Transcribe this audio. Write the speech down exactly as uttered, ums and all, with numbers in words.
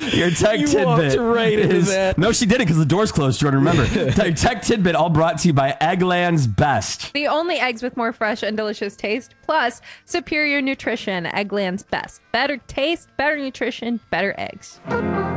Your tech You tidbit walked right into is, that. No, she didn't because the door's closed, Jordan. Remember. Your tech tidbit all brought to you by Eggland's Best. The only eggs with more fresh and delicious taste, plus superior nutrition. Eggland's Best. Better taste, better nutrition, better eggs.